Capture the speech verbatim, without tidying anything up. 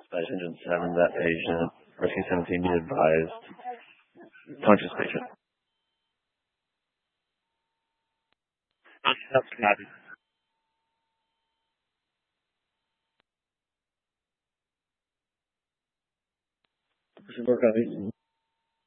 Dispatch engine seven, that patient. Rescue seventeen, be advised. Conscious patient. Yep, copy. Should work on it.